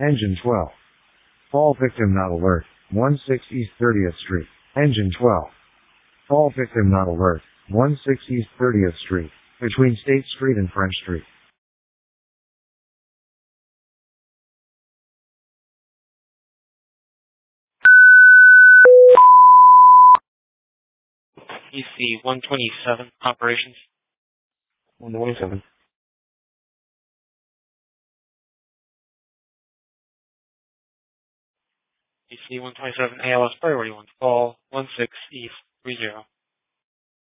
Engine 12. Fall victim not alert. 16 East 30th Street. Engine 12. Fall victim not alert. 16 East 30th Street. Between State Street and French Street. EC 127 operations. 127. EC 127 ALS priority 1 fall 16 East 30.